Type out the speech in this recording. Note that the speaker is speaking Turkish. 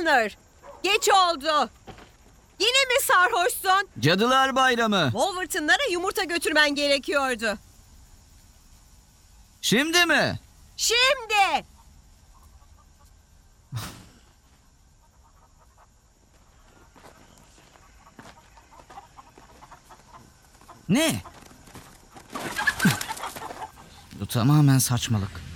Connor, geç oldu. Yine mi sarhoşsun? Cadılar Bayramı. Wolverton'lara yumurta götürmen gerekiyordu. Şimdi mi? Şimdi! Ne? Bu tamamen saçmalık.